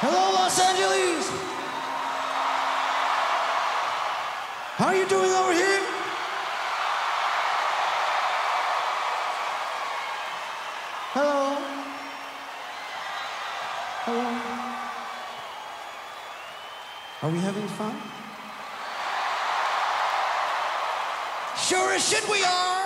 Hello, Los Angeles. How are you doing over here? Hello. Hello. Are we having fun? Sure as shit we are.